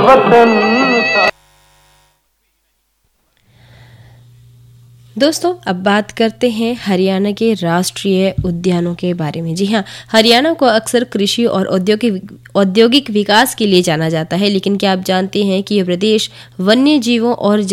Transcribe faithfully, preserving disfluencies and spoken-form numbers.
वतन। दोस्तों अब बात करते हैं हरियाणा के राष्ट्रीय उद्यानों के बारे में। जी हाँ, हरियाणा को अक्सर कृषि और औद्योगिक औद्योगिक विकास के लिए जाना जाता है, लेकिन क्या आप जानते हैं कि यह प्रदेश वन्य जीवों और